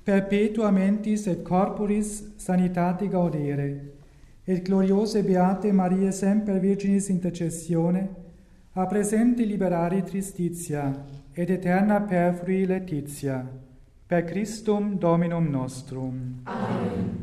perpetua mentis et corporis sanitate gaudere, et gloriose beate Mariae semper Virginis intercessione, a presente liberari tristitia, et eterna perfrui laetitia, per Christum Dominum nostrum. Amen.